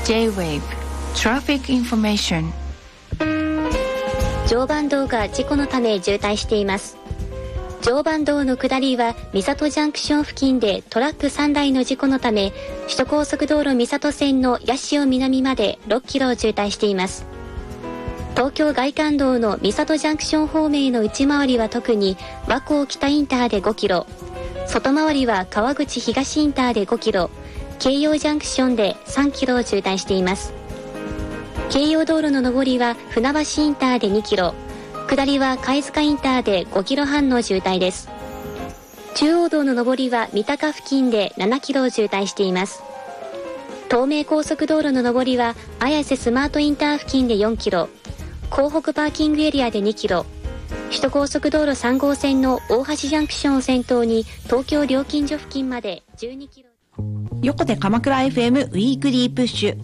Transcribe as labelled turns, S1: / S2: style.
S1: J-Wave Traffic Information。
S2: 常磐道が事故のため渋滞しています。常磐道の下りは三郷ジャンクション付近でトラック3台の事故のため、首都高速道路三郷線の八潮南まで6キロ渋滞しています。東京外環道の三郷ジャンクション方面の内回りは特に和光北インターで5キロ、外回りは川口東インターで5キロ、京葉ジャンクションで3キロ渋滞しています。京葉道路の上りは船橋インターで2キロ、下りは貝塚インターで5キロ半の渋滞です。中央道の上りは三鷹付近で7キロ渋滞しています。東名高速道路の上りは綾瀬スマートインター付近で4キロ、港北パーキングエリアで2キロ、首都高速道路3号線の大橋ジャンクションを先頭に東京料金所付近まで12キロ。
S3: 横手鎌倉 FM ウィークリープッシュ。